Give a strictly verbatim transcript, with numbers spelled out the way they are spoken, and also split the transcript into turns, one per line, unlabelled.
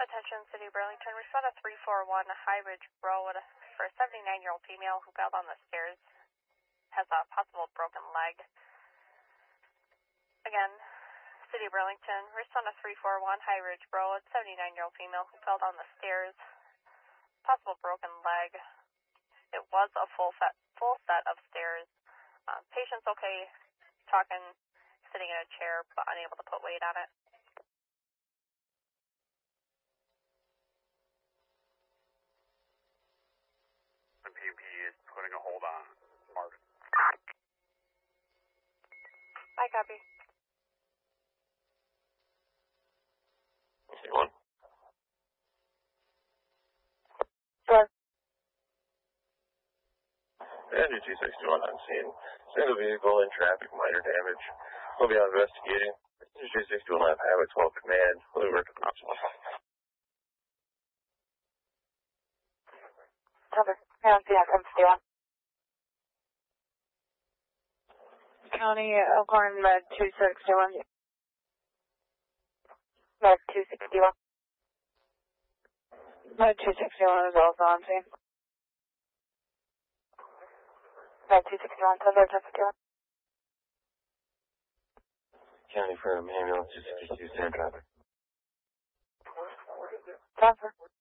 Attention City of Burlington, respond to three four one High Ridge Road for a seventy-nine-year-old female who fell down the stairs, has a possible broken leg. Again, City of Burlington, respond to three four one High Ridge Road, seventy-nine-year-old female who fell down the stairs, possible broken leg. It was a full set, full set of stairs. Um, patient's okay, talking, sitting in a chair, but unable to put weight on it.
The P P is putting a hold on Mark.
I copy.
See one.
Sure.
Andrew two sixty-one on scene. Single vehicle in traffic, minor damage. We'll be out investigating. Andrew two sixty-one left, Highway twelve command. We'll be working on optional.
Cover. County seven sixty-one. County Elkhorn Med two sixty-one. Med two sixty-one. Med two sixty-one is also on scene. Med two sixty-one, Thunder two sixty-one.
County firm, ambulance two sixty-two, stand traffic.
Transfer.